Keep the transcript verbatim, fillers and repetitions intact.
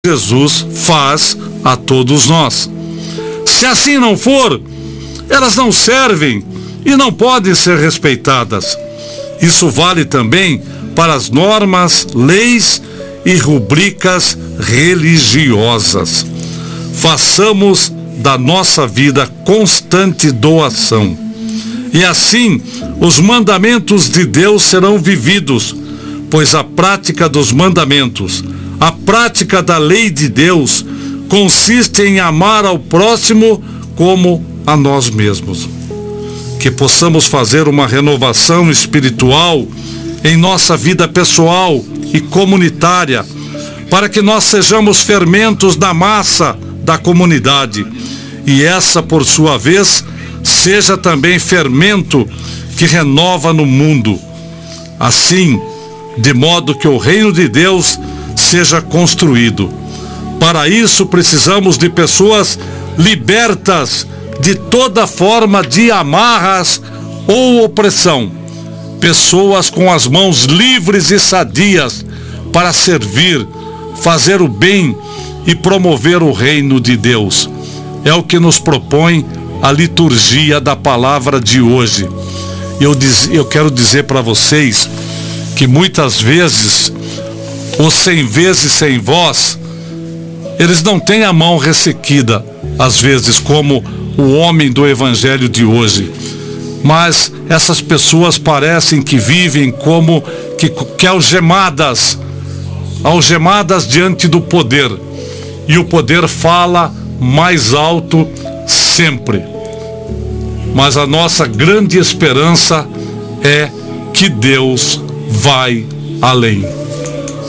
Jesus faz a todos nós. Se assim não for, elas não servem e não podem ser respeitadas. Isso vale também para as normas, leis e rubricas religiosas. Façamos da nossa vida constante doação. E assim, os mandamentos de Deus serão vividos, pois a prática dos mandamentos, a prática da lei de Deus, consiste em amar ao próximo como a nós mesmos. Que possamos fazer uma renovação espiritual em nossa vida pessoal e comunitária, para que nós sejamos fermentos da massa da comunidade, e essa, por sua vez, seja também fermento que renova no mundo. Assim, de modo que o reino de Deus seja construído. Para isso, precisamos de pessoas libertas de toda forma de amarras ou opressão. Pessoas com as mãos livres e sadias para servir, fazer o bem e promover o reino de Deus. É o que nos propõe a liturgia da palavra de hoje. Eu, diz, eu quero dizer para vocês que muitas vezes, os cem vezes sem voz, eles não têm a mão ressequida, às vezes, como o homem do evangelho de hoje. Mas essas pessoas parecem que vivem como que, que algemadas, algemadas diante do poder. E o poder fala mais alto sempre. Mas a nossa grande esperança é que Deus vai além.